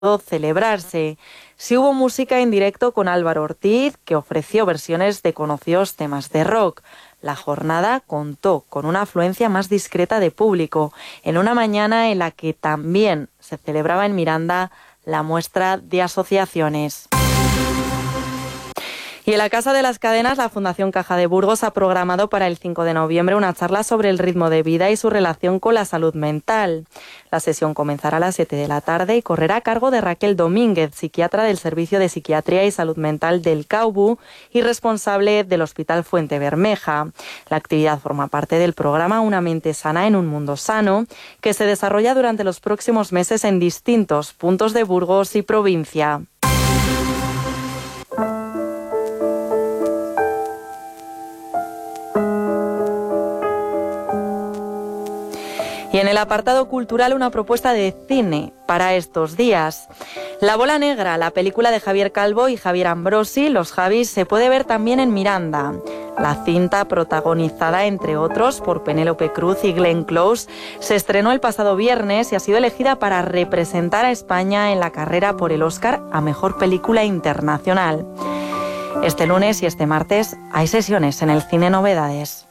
celebrarse. Sí hubo música en directo con Álvaro Ortiz, que ofreció versiones de conocidos temas de rock. La jornada contó con una afluencia más discreta de público, en una mañana en la que también se celebraba en Miranda la muestra de asociaciones. Y en la Casa de las Cadenas, la Fundación Caja de Burgos ha programado para el 5 de noviembre una charla sobre el ritmo de vida y su relación con la salud mental. La sesión comenzará a las 7 de la tarde y correrá a cargo de Raquel Domínguez, psiquiatra del Servicio de Psiquiatría y Salud Mental del CAUBU y responsable del Hospital Fuente Bermeja. La actividad forma parte del programa Una mente sana en un mundo sano, que se desarrolla durante los próximos meses en distintos puntos de Burgos y provincia. Y en el apartado cultural, una propuesta de cine para estos días. La Bola Negra, la película de Javier Calvo y Javier Ambrosi, Los Javis, se puede ver también en Miranda. La cinta, protagonizada entre otros por Penélope Cruz y Glenn Close, se estrenó el pasado viernes y ha sido elegida para representar a España en la carrera por el Oscar a Mejor Película Internacional. Este lunes y este martes hay sesiones en el Cine Novedades.